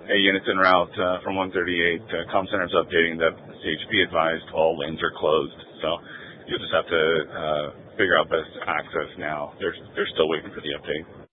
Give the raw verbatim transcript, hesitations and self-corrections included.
Hey, units en route uh, from one thirty-eight. Uh, Com Center's updating that C H P advised all lanes are closed. So you'll just have to uh, figure out best access now. They're, they're still waiting for the update.